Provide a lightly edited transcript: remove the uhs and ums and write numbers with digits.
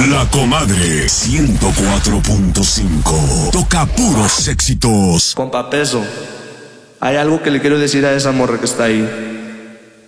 La Comadre 104.5. Toca puros éxitos. Compa Peso, hay algo que le quiero decir a esa morra que está ahí.